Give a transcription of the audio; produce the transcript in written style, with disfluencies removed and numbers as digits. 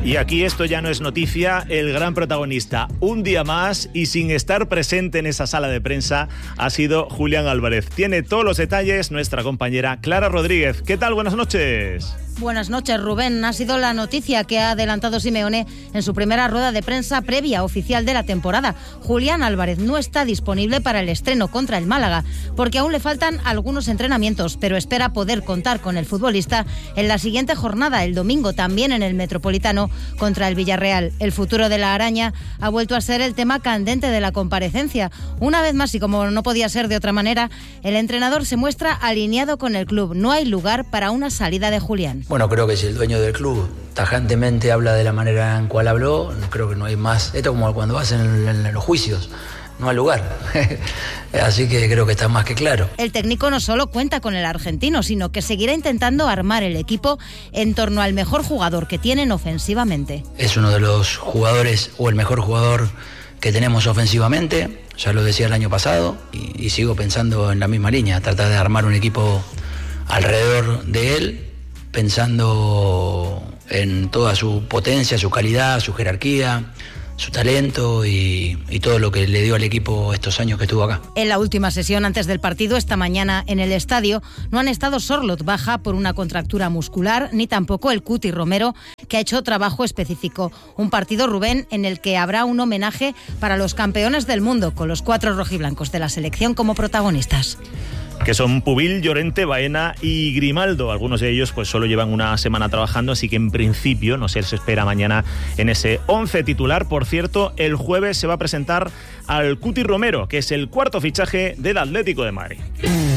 Y aquí esto ya no es noticia, el gran protagonista, un día más y sin estar presente en esa sala de prensa, ha sido Julián Álvarez. Tiene todos los detalles nuestra compañera Clara Rodríguez. ¿Qué tal? Buenas noches. Buenas noches, Rubén. Ha sido la noticia que ha adelantado Simeone en su primera rueda de prensa previa oficial de la temporada. Julián Álvarez no está disponible para el estreno contra el Málaga, porque aún le faltan algunos entrenamientos, pero espera poder contar con el futbolista en la siguiente jornada, el domingo, también en el Metropolitano, contra el Villarreal. El futuro de la araña ha vuelto a ser el tema candente de la comparecencia. Una vez más, y como no podía ser de otra manera, el entrenador se muestra alineado con el club. No hay lugar para una salida de Julián. Bueno, creo que si el dueño del club tajantemente habla de la manera en cual habló, creo que no hay más. Esto es como cuando vas en los juicios, no hay lugar. Así que creo que está más que claro. El técnico no solo cuenta con el argentino, sino que seguirá intentando armar el equipo en torno al mejor jugador que tienen ofensivamente. Es uno de los jugadores, o el mejor jugador que tenemos ofensivamente. Ya lo decía el año pasado y sigo pensando en la misma línea, tratar de armar un equipo alrededor de él, pensando en toda su potencia, su calidad, su jerarquía, su talento y todo lo que le dio al equipo estos años que estuvo acá. En la última sesión antes del partido, esta mañana en el estadio, no han estado Sorloth, baja por una contractura muscular, ni tampoco el Cuti Romero, que ha hecho trabajo específico. Un partido, Rubén, en el que habrá un homenaje para los campeones del mundo, con los 4 rojiblancos de la selección como protagonistas. Que son Pubil, Llorente, Baena y Grimaldo. Algunos de ellos pues solo llevan una semana trabajando, así que en principio no se les espera mañana en ese 11 titular. Por cierto, el jueves se va a presentar al Cuti Romero, que es el cuarto fichaje del Atlético de Madrid.